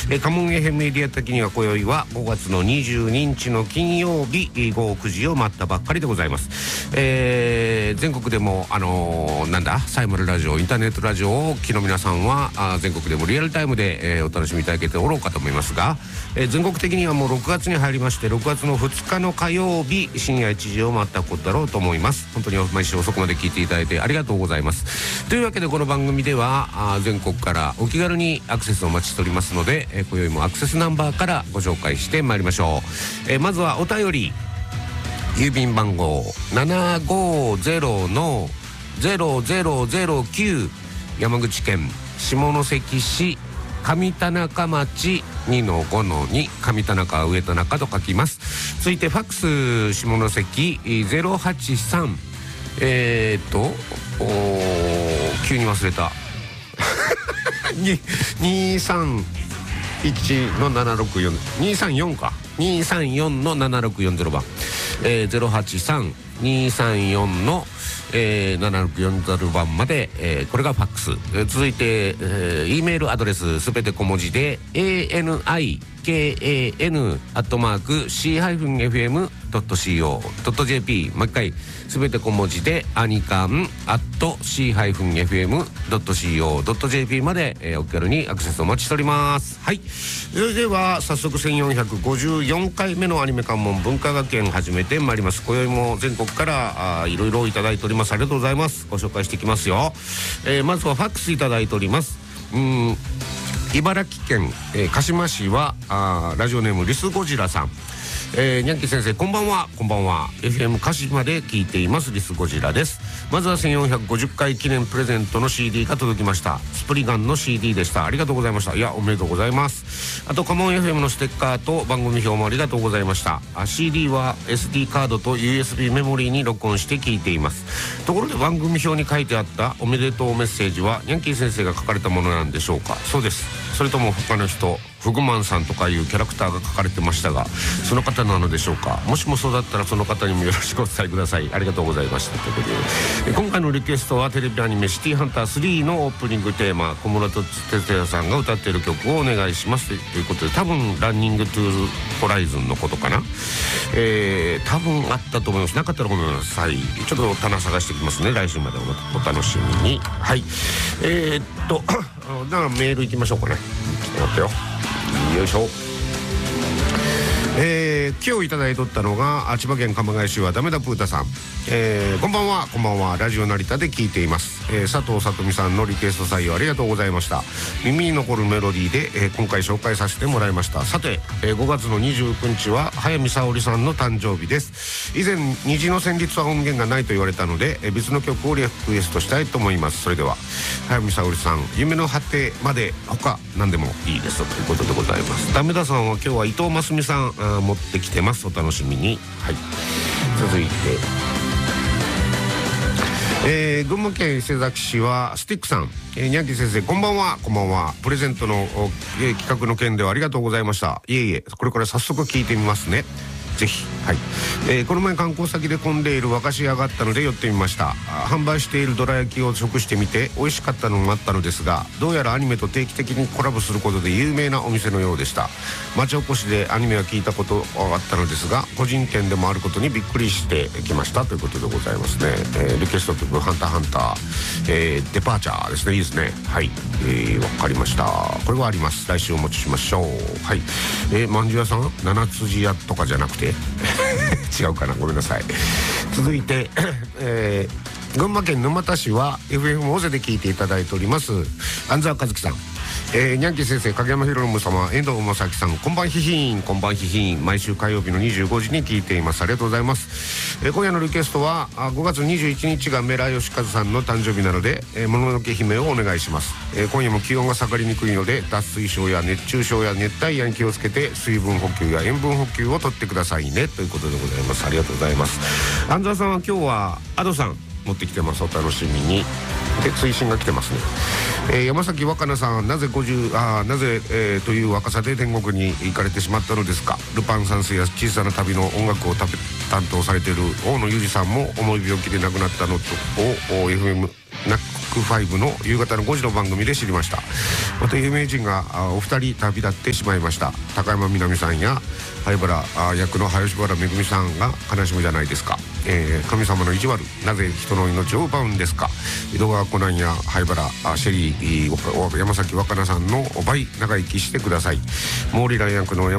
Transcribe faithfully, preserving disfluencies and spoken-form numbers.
えー、カモンエフエムメディア的には今宵はごがつのにじゅうににちの金曜日ごごくじを待ったばっかりでございます。えー、全国でもあのー、なんだサイマルラジオインターネットラジオをお聞きの皆さんはあ全国でもリアルタイムで、えー、お楽しみいただけておろうかと思いますが、えー、全国的にはもうろくがつに入りまして、ろくがつのふつかの火曜日深夜いちじを待ったことだろうと思います。本当に毎週遅くまで聞いていただいてありがとうございます。というわけでこの番組ではあ全国からお気軽にアクセスをお待ちしておりますので、えー、今宵もアクセスナンバーからご紹介してまいりましょう。えー、まずはお便り、郵便番号 ななごゼロのゼロゼロゼロきゅう 山口県下関市上田中町 にのごのに 上田中上田中と書きます。続いてファックス下関ゼロはちさんえーっと急に忘れたにさんいちのななろくよん にさんよんかにさんよんのななろくよんゼロ番、えー、ゼロはちさんにさんよんのえー、ななろくよんゼロ番まで、えー、これがファックス、えー、続いて、えー、E メールアドレスすべて小文字で エーエヌアイケーエーエヌ アットマーク シー エフエム ドット シーオー ドット ジェーピー もう一回すべて小文字でアニカン アット シー エフエム ドット シーオー ドット ジェーピー まで、えー、お気軽にアクセスお待ちしております。はい、それでは早速せんよんひゃくごじゅうよんかいめのアニメ関門文化学園始めてまいります。今宵も全国からあいろいろいただいております。ありがとうございます。ご紹介していきますよ。えー、まずはファックスいただいております。うーん茨城県、えー、鹿島市はあラジオネームリスゴジラさん、えー、ニャンキー先生こんばんは。こんばんは。 エフエム 鹿島で聞いていますリスゴジラです。まずはせんよんひゃくごじゅっかい記念プレゼントの シーディー が届きました。スプリガンの シーディー でした。ありがとうございました。いやおめでとうございます。あとカモン エフエム のステッカーと番組表もありがとうございました。あ シーディー は エスディー カードと ユーエスビー メモリーに録音して聞いています。ところで番組表に書いてあったおめでとうメッセージはニャンキー先生が書かれたものなんでしょうか。そうです。それとも他の人、フグマンさんとかいうキャラクターが書かれてましたが、その方なのでしょうか。もしもそうだったらその方にもよろしくお伝えください。ありがとうございました。ということで今回のリクエストはテレビアニメシティハンタースリーのオープニングテーマ、小室哲哉さんが歌っている曲をお願いしますということで、多分ランニングトゥーホライズンのことかな、えー、多分あったと思います。なかったらごめんなさい。ちょっと棚探してきますね。来週までお楽しみに。はい、えー、っとだからメールいきましょうかね。待ってよ、よいしょ。えー、今日いただいとったのが千葉県鎌ケ谷市はダメだプータさん、えー、こんばんは。こんばんは。ラジオ成田で聞いています。えー、佐藤さとみさんのリクエスト採用ありがとうございました。耳に残るメロディーで、えー、今回紹介させてもらいました。さて、えー、ごがつのにじゅうくにちは早見沙織さんの誕生日です。以前虹の旋律は音源がないと言われたので、えー、別の曲をリクエストしたいと思います。それでは早見沙織さん、夢の果てまで他何でもいいですということでございます。ダメださんは今日は伊藤真澄さん持ってきてます。お楽しみに。はい、続いて、えー、群馬県伊勢崎市はスティックさん、えー、ニャンキー先生こんばんは。こんばんは。プレゼントの、えー、企画の件ではありがとうございました。いえいえ、これから早速聞いてみますね。ぜひ。はい、えー、この前観光先で混んでいる和菓子屋があったので寄ってみました。販売しているどら焼きを食してみて美味しかったのもあったのですが、どうやらアニメと定期的にコラボすることで有名なお店のようでした。町おこしでアニメは聞いたことあったのですが、個人店でもあることにびっくりしてきましたということでございますね。えー、リクエスト曲ハンターハンター、えー、デパーチャーですね。いいですね。はい、えー、わかりました。これはあります。来週お持ちしましょう。はい、えー、まんじゅう屋さん七辻屋とかじゃなくて違うかな、ごめんなさい。続いて、えー、群馬県沼田市は エフエム 大勢で聞いていただいております安澤和樹さん、えー、ニャンキー先生、影山博信様、遠藤正樹さん、こんばんひひーん。こんばんひひーん。毎週火曜日のにじゅうごじに聞いています。ありがとうございます。えー、今夜のリクエストはごがつにじゅういちにちがメラヨシカズさんの誕生日なので、えー、もののけ姫をお願いします。えー、今夜も気温が下がりにくいので脱水症や熱中症や熱帯夜に気をつけて水分補給や塩分補給をとってくださいねということでございます。ありがとうございます。安澤さんは今日はアドさん持ってきてます。お楽しみに。で追伸が来てますね。えー、山崎若菜さん、なぜごじゅうあなぜ、えー、という若さで天国に行かれてしまったのですか。ルパン三世や小さな旅の音楽を担当されている大野裕二さんも重い病気で亡くなったのを エフエム なクファイブの夕方のごじの番組で知りました。また有名人がお二人旅立ってしまいました。高山みなみさんや灰原役の林原めぐみさんが悲しむじゃないですか。えー、神様の意地悪、なぜ人の命を奪うんですか。井戸川コナンや灰原シェリー山崎若菜さんの倍長生きしてください。モーリラン役の